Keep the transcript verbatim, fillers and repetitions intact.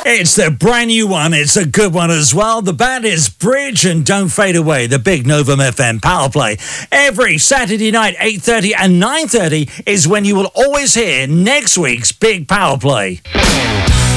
It's the brand new one. It's a good one as well. The band is Bridge and Don't Fade Away, the big Novum F M Power Play. Every Saturday night, eight thirty and nine thirty is when you will always hear next week's big Power Play.